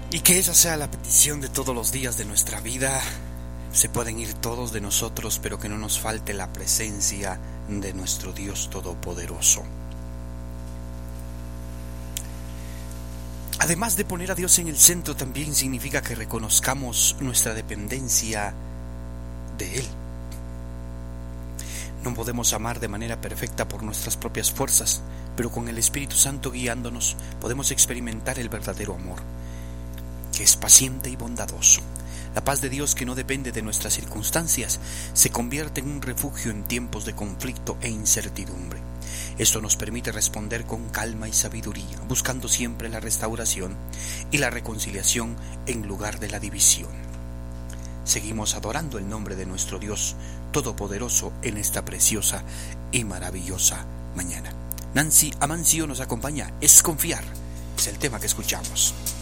Y que esa sea la petición de todos los días de nuestra vida. Se pueden ir todos de nosotros, pero que no nos falte la presencia de nuestro Dios Todopoderoso. Además de poner a Dios en el centro, también significa que reconozcamos nuestra dependencia de Él. No podemos amar de manera perfecta por nuestras propias fuerzas, pero con el Espíritu Santo guiándonos podemos experimentar el verdadero amor, que es paciente y bondadoso. La paz de Dios, que no depende de nuestras circunstancias, se convierte en un refugio en tiempos de conflicto e incertidumbre. Esto nos permite responder con calma y sabiduría, buscando siempre la restauración y la reconciliación en lugar de la división. Seguimos adorando el nombre de nuestro Dios Todopoderoso en esta preciosa y maravillosa mañana. Nancy Amancio nos acompaña. Es confiar, es el tema que escuchamos.